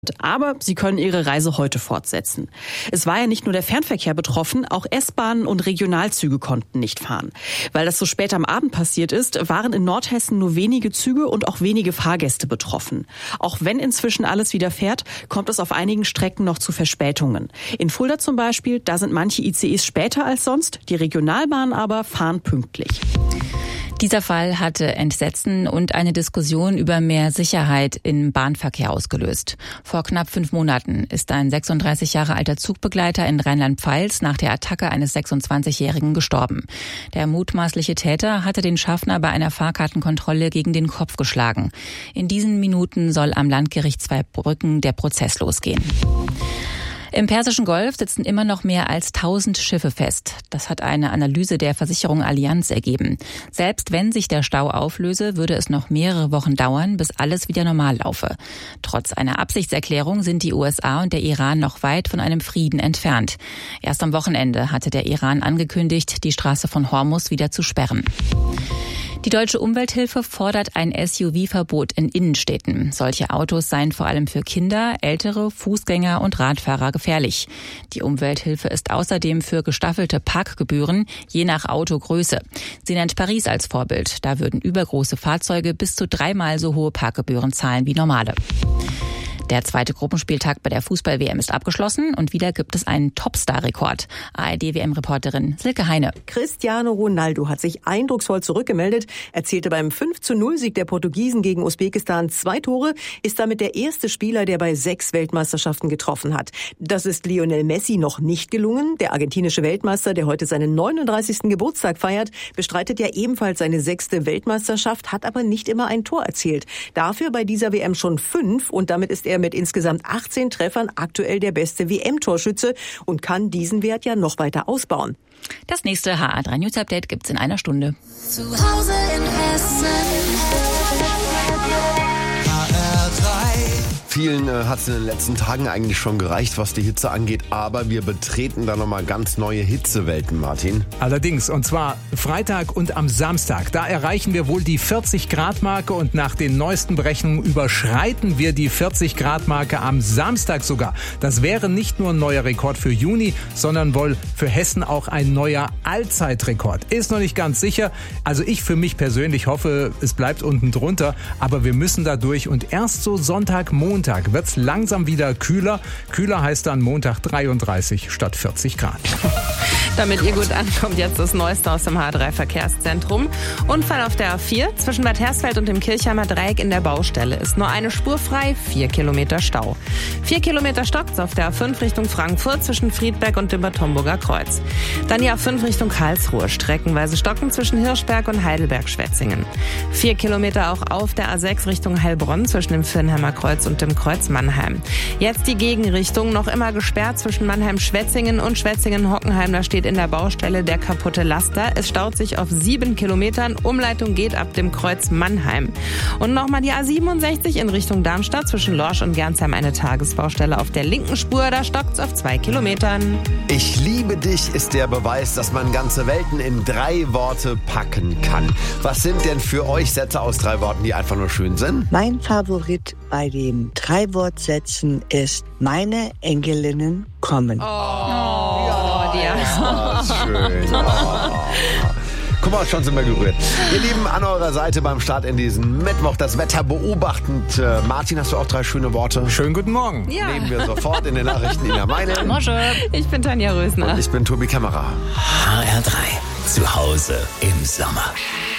sind. Aber sie können ihre Reise heute fortsetzen. Es war ja nicht nur der Fernverkehr betroffen, auch S-Bahnen und Regionalzüge konnten nicht fahren. Weil das so spät am Abend passiert ist, waren in Nordhessen nur wenige Züge und auch wenige Fahrgäste betroffen. Auch wenn inzwischen alles wieder fährt, kommt es auf einigen Strecken noch zu Verspätungen. In Fulda zum Beispiel, da sind manche ICEs später als sonst, die Regionalbahnen aber fahren pünktlich. Dieser Fall hatte Entsetzen und eine Diskussion über mehr Sicherheit im Bahnverkehr ausgelöst. Vor knapp 5 Monaten ist ein 36 Jahre alter Zugbegleiter in Rheinland-Pfalz nach der Attacke eines 26-Jährigen gestorben. Der mutmaßliche Täter hatte den Schaffner bei einer Fahrkartenkontrolle gegen den Kopf geschlagen. In diesen Minuten soll am Landgericht Zweibrücken der Prozess losgehen. Im Persischen Golf sitzen immer noch mehr als 1000 Schiffe fest. Das hat eine Analyse der Versicherung Allianz ergeben. Selbst wenn sich der Stau auflöse, würde es noch mehrere Wochen dauern, bis alles wieder normal laufe. Trotz einer Absichtserklärung sind die USA und der Iran noch weit von einem Frieden entfernt. Erst am Wochenende hatte der Iran angekündigt, die Straße von Hormuz wieder zu sperren. Die Deutsche Umwelthilfe fordert ein SUV-Verbot in Innenstädten. Solche Autos seien vor allem für Kinder, Ältere, Fußgänger und Radfahrer gefährlich. Die Umwelthilfe ist außerdem für gestaffelte Parkgebühren je nach Autogröße. Sie nennt Paris als Vorbild. Da würden übergroße Fahrzeuge bis zu 3-mal so hohe Parkgebühren zahlen wie normale. Der zweite Gruppenspieltag bei der Fußball-WM ist abgeschlossen und wieder gibt es einen Topstar-Rekord. ARD-WM-Reporterin Silke Heine. Cristiano Ronaldo hat sich eindrucksvoll zurückgemeldet, erzielte beim 5:0-Sieg der Portugiesen gegen Usbekistan 2 Tore, ist damit der erste Spieler, der bei 6 Weltmeisterschaften getroffen hat. Das ist Lionel Messi noch nicht gelungen. Der argentinische Weltmeister, der heute seinen 39. Geburtstag feiert, bestreitet ja ebenfalls seine 6. Weltmeisterschaft, hat aber nicht immer ein Tor erzielt. Dafür bei dieser WM schon 5 und damit ist er mit insgesamt 18 Treffern aktuell der beste WM-Torschütze und kann diesen Wert ja noch weiter ausbauen. Das nächste HR3 News Update gibt's in einer Stunde. Zu Hause in Hessen. Vielen hat es in den letzten Tagen eigentlich schon gereicht, was die Hitze angeht, aber wir betreten da nochmal ganz neue Hitzewelten, Martin. Allerdings, und zwar Freitag und am Samstag. Da erreichen wir wohl die 40-Grad-Marke und nach den neuesten Berechnungen überschreiten wir die 40-Grad-Marke am Samstag sogar. Das wäre nicht nur ein neuer Rekord für Juni, sondern wohl für Hessen auch ein neuer Allzeitrekord. Ist noch nicht ganz sicher. Also ich für mich persönlich hoffe, es bleibt unten drunter, aber wir müssen da durch und erst so Sonntag, Montag wird's langsam wieder kühler. Kühler heißt dann Montag 33 statt 40 Grad. Damit ihr gut ankommt, jetzt das Neueste aus dem H3 Verkehrszentrum. Unfall auf der A4 zwischen Bad Hersfeld und dem Kirchheimer Dreieck in der Baustelle. Ist nur eine Spur frei, 4 Kilometer Stau. 4 Kilometer stockt's auf der A5 Richtung Frankfurt zwischen Friedberg und dem Bad Homburger Kreuz. Dann die A5 Richtung Karlsruhe, streckenweise stocken zwischen Hirschberg und Heidelberg-Schwetzingen. 4 Kilometer auch auf der A6 Richtung Heilbronn zwischen dem Firnheimer Kreuz und dem Kreuz Mannheim. Jetzt die Gegenrichtung, noch immer gesperrt zwischen Mannheim-Schwetzingen und Schwetzingen-Hockenheim. Da steht in der Baustelle der kaputte Laster. Es staut sich auf 7 Kilometern. Umleitung geht ab dem Kreuz Mannheim. Und nochmal die A67 in Richtung Darmstadt zwischen Lorsch und Gernsheim eine Tagesbaustelle auf der linken Spur. Da stockt's auf 2 Kilometern. Ich liebe dich ist der Beweis, dass man ganze Welten in 3 Worte packen kann. Was sind denn für euch Sätze aus 3 Worten, die einfach nur schön sind? Mein Favorit bei den 3 Wortsätzen ist: Meine Engelinnen kommen. Das ist schön. Guck mal, schon sind wir gerührt. Ihr Lieben, an eurer Seite beim Start in diesen Mittwoch das Wetter beobachtend. Martin, hast du auch 3 schöne Worte? Schönen guten Morgen. Ja. Nehmen wir sofort in den Nachrichten Ina Meine. Ich bin Tanja Rösner. Und ich bin Tobi Kämmerer. HR3. Zu Hause im Sommer.